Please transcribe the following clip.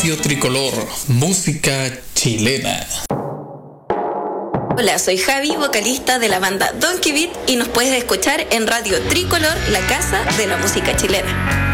Radio Tricolor, música chilena. Hola, soy Javi, vocalista de la banda Donkey Beat, y nos puedes escuchar en Radio Tricolor, la casa de la música chilena.